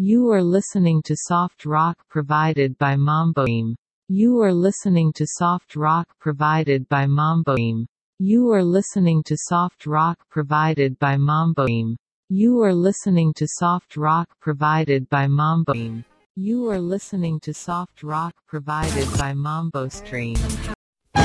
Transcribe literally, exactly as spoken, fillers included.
You are listening to soft rock provided by Mamboim. You are listening to soft rock provided by Mamboim. You are listening to soft rock provided by Mamboim. You are listening to soft rock provided by Mamboim. You are listening to soft rock provided by Mambo Stream.